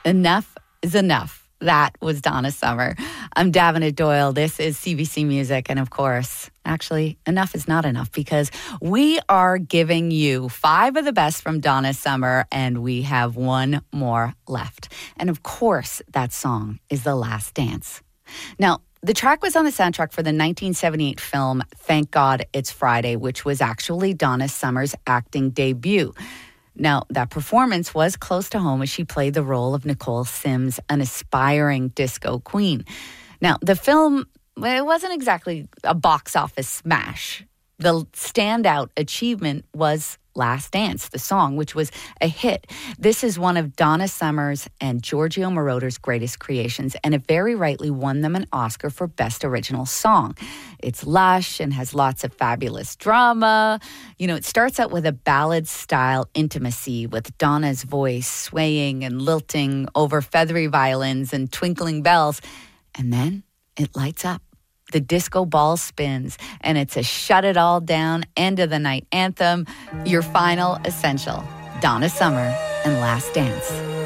Enough is enough. That was Donna Summer. I'm Davina Doyle. This is CBC Music. And of course, actually, enough is not enough because we are giving you 5 of the best from Donna Summer and we have one more left. And of course, that song is The Last Dance. Now, the track was on the soundtrack for the 1978 film Thank God It's Friday, which was actually Donna Summer's acting debut. Now, that performance was close to home as she played the role of Nicole Sims, an aspiring disco queen. Now, the film, it wasn't exactly a box office smash. The standout achievement was Last Dance, the song, which was a hit. This is one of Donna Summer's and Giorgio Moroder's greatest creations, and it very rightly won them an Oscar for Best Original Song. It's lush and has lots of fabulous drama. You know, it starts out with a ballad-style intimacy with Donna's voice swaying and lilting over feathery violins and twinkling bells, and then it lights up. The disco ball spins, and it's a shut it all down, end of the night anthem, your final essential. Donna Summer and Last Dance.